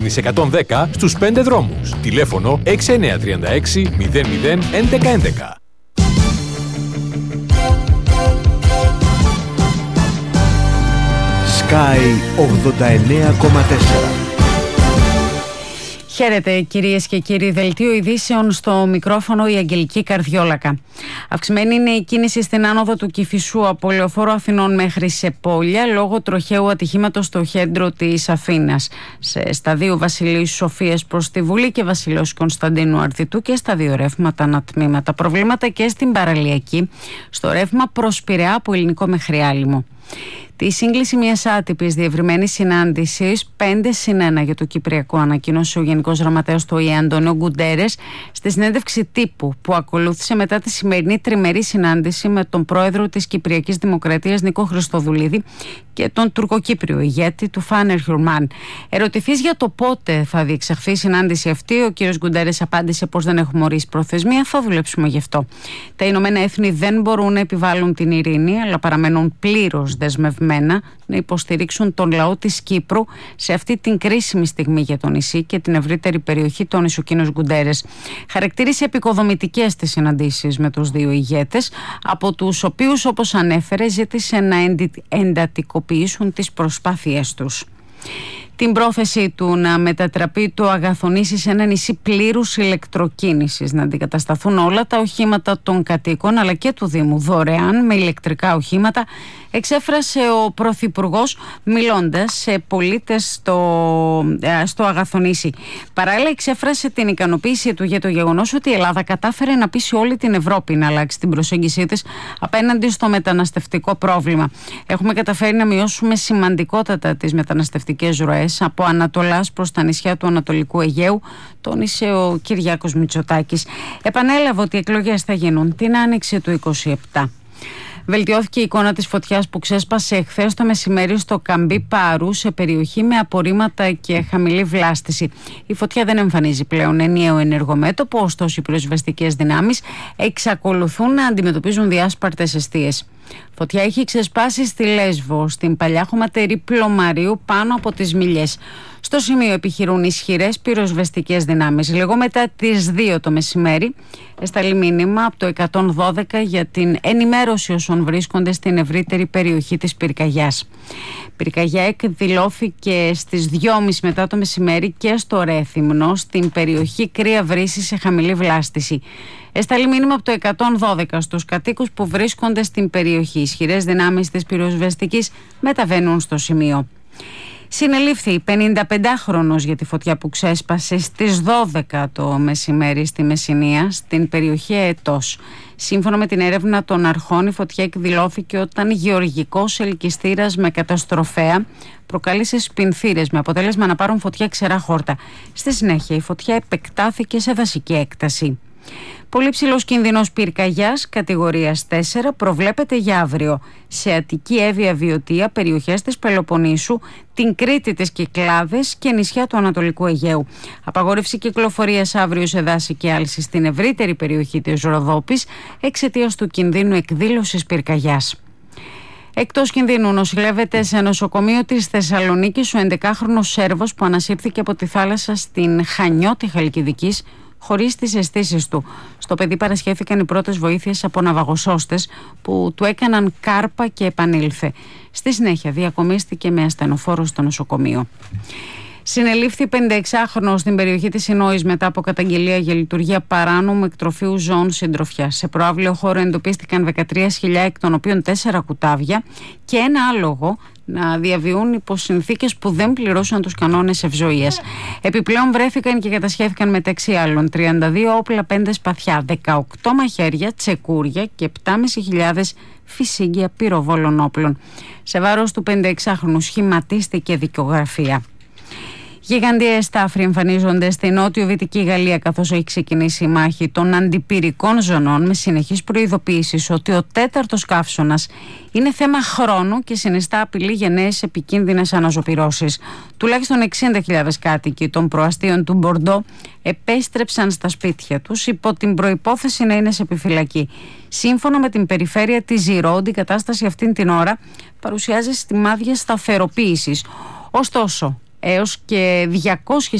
στέλνεις 110 στους 5 δρόμους. Τηλέφωνο 6936 00 1111. Sky 89,4. Χαίρετε κυρίες και κύριοι, δελτίο ειδήσεων στο μικρόφωνο η Αγγελική Καρδιόλακα. Αυξημένη είναι η κίνηση στην άνοδο του Κηφισού από Λεωφόρο Αθηνών μέχρι Σεπόλια λόγω τροχαίου ατυχήματος στο κέντρο της Αθήνας. Σε σταδίου Βασιλείου Σοφίας προς τη Βουλή και Βασιλέως Κωνσταντίνου Αρδιτού και στα δύο ρεύματα ανατμήματα. Προβλήματα και στην παραλιακή, στο ρεύμα προς Πειραιά από Ελληνικό μέχρι Άλυμο. Τη σύγκληση μιας άτυπης διευρυμένης συνάντησης 5+1 για το Κυπριακό ανακοίνωσε ο Γενικός Γραμματέας του ΟΗΕ Αντώνιο Γκουντέρες στη συνέντευξη τύπου που ακολούθησε μετά τη σημερινή τριμερή συνάντηση με τον πρόεδρο της Κυπριακής Δημοκρατίας Νίκο Χριστοδουλίδη και τον τουρκοκύπριο ηγέτη του Φάνερ Χιουρμάν. Ερωτηθείς για το πότε θα διεξαχθεί η συνάντηση αυτή, ο κ. Γκουντέρες απάντησε πως δεν έχουμε ορίσει προθεσμία, θα δουλέψουμε γι' αυτό. Τα Ηνωμένα Έθνη δεν μπορούν να επιβάλλουν την ειρήνη, αλλά παραμένουν πλήρως δεσμευμένα να υποστηρίξουν τον λαό της Κύπρου σε αυτή την κρίσιμη στιγμή για το νησί και την ευρύτερη περιοχή, τόνισε ο κ. Γκουντέρες. Χαρακτήρισε επικοδομητικές τις συναντήσεις με τους δύο ηγέτες, από τους οποίους, όπως ανέφερε, ζήτησε να εντατικοποιήσουν τις προσπάθειές τους. Την πρόθεση του να μετατραπεί το Αγαθονήσι σε ένα νησί πλήρους ηλεκτροκίνησης, να αντικατασταθούν όλα τα οχήματα των κατοίκων αλλά και του Δήμου δωρεάν με ηλεκτρικά οχήματα, εξέφρασε ο Πρωθυπουργός μιλώντας σε πολίτες στο Αγαθονήσι. Παράλληλα εξέφρασε την ικανοποίηση του για το γεγονός ότι η Ελλάδα κατάφερε να πείσει όλη την Ευρώπη να αλλάξει την προσέγγιση της απέναντι στο μεταναστευτικό πρόβλημα. Έχουμε καταφέρει να μειώσουμε σημαντικότατα τις μεταναστευτικές ροές από Ανατολάς προς τα νησιά του Ανατολικού Αιγαίου, τόνισε ο Κυριάκος Μητσοτάκης. Επανέλαβε ότι οι εκλογές θα γίνουν την άνοιξη του 2027. Βελτιώθηκε η εικόνα της φωτιάς που ξέσπασε εχθές το μεσημέρι στο Καμπί Πάρου, σε περιοχή με απορρίμματα και χαμηλή βλάστηση. Η φωτιά δεν εμφανίζει πλέον ενιαίο ενεργομέτωπο, ωστόσο οι πυροσβεστικές δυνάμεις εξακολουθούν να αντιμετωπίζουν διάσπαρτες εστίες. Φωτιά έχει ξεσπάσει στη Λέσβο, στην παλιά χωματερή Πλωμαρίου πάνω από τις Μιλιές. Στο σημείο επιχειρούν ισχυρές πυροσβεστικές δυνάμεις. Λίγο μετά τις 2 το μεσημέρι έσταλει μήνυμα από το 112 για την ενημέρωση όσων βρίσκονται στην ευρύτερη περιοχή της πυρκαγιάς. Πυρκαγιά εκδηλώθηκε στις 2.30 μετά το μεσημέρι και στο Ρέθυμνο, στην περιοχή Κρύα Βρύση σε χαμηλή βλάστηση. Έσταλει μήνυμα από το 112 στους κατοίκους που βρίσκονται στην περιοχή. Ισχυρές δυνάμεις της πυροσβεστικής μεταβαίνουν στο σημείο. Συνελήφθη 55χρονος για τη φωτιά που ξέσπασε στις 12 το μεσημέρι στη Μεσσηνία, στην περιοχή Αετός. Σύμφωνα με την έρευνα των αρχών, η φωτιά εκδηλώθηκε όταν γεωργικός ελκυστήρας με καταστροφέα προκάλεσε σπινθήρες με αποτέλεσμα να πάρουν φωτιά ξερά χόρτα. Στη συνέχεια η φωτιά επεκτάθηκε σε δασική έκταση. Πολύ ψηλός κίνδυνος πυρκαγιάς κατηγορίας 4 προβλέπεται για αύριο σε Αττική, Εύβοια, Βιωτία, περιοχές της Πελοποννήσου, την Κρήτη, τις Κυκλάδες και νησιά του Ανατολικού Αιγαίου. Απαγόρευση κυκλοφορίας αύριο σε δάση και άλυση στην ευρύτερη περιοχή της Ροδόπης εξαιτίας του κινδύνου εκδήλωσης πυρκαγιάς. Εκτός κινδύνου νοσηλεύεται σε νοσοκομείο της Θεσσαλονίκης ο 11χρονος Σέρβος που ανασύρθηκε από τη θάλασσα στην Χανιώτη Χαλκιδικής χωρίς τις αισθήσεις του. Στο παιδί παρασχέθηκαν οι πρώτες βοήθειες από ναυαγοσώστες που του έκαναν κάρπα και επανήλθε. Στη συνέχεια διακομίστηκε με ασθενοφόρο στο νοσοκομείο. Συνελήφθη 56χρονος στην περιοχή της Ινόης μετά από καταγγελία για λειτουργία παράνομου εκτροφείου ζώων συντροφιάς. Σε προαύλιο χώρο εντοπίστηκαν 13 σκυλιά, εκ των οποίων 4 κουτάβια και ένα άλογο να διαβιούν υπό συνθήκες που δεν πληρώσαν τους κανόνες ευζοίας. Επιπλέον βρέθηκαν και κατασχέθηκαν μεταξύ άλλων 32 όπλα, 5 σπαθιά, 18 μαχαίρια, τσεκούρια και 7.500 φυσίγγια πυροβόλων όπλων. Σε βάρος του 56χρονου σχηματίστηκε δικογραφία. Γιγαντιαίες τάφροι εμφανίζονται στη νότιο-δυτική Γαλλία καθώς έχει ξεκινήσει η μάχη των αντιπυρικών ζωνών με συνεχείς προειδοποιήσεις ότι ο τέταρτος καύσωνας είναι θέμα χρόνου και συνιστά απειλή για νέες επικίνδυνες αναζωπυρώσεις. Τουλάχιστον 60.000 κάτοικοι των προαστίων του Μπορντό επέστρεψαν στα σπίτια τους υπό την προϋπόθεση να είναι σε επιφυλακή. Σύμφωνα με την περιφέρεια της Ζιρόντι, η κατάσταση αυτήν την ώρα παρουσιάζει σημάδια σταθεροποίησης. Ωστόσο, έως και 200